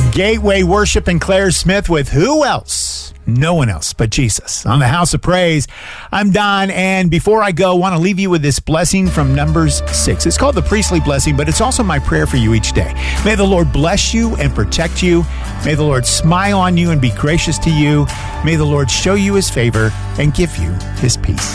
Gateway Worship and Claire Smith with who else? No one else but Jesus on the House of Praise. I'm Don, and before I go, I want to leave you with this blessing from Numbers 6. It's called the priestly blessing, but it's also my prayer for you each day. May the Lord bless you and protect you. May the Lord smile on you and be gracious to you. May the Lord show you his favor and give you his peace.